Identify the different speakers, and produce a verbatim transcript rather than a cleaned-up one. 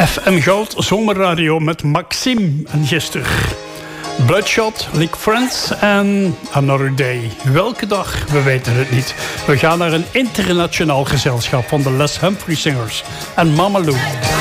Speaker 1: F M Gold, zomerradio met Maxime en gisteren Bloodshot, League Friends en Another Day. Welke dag? We weten het niet. We gaan naar een internationaal gezelschap van de Les Humphrey Singers en Mama Lou.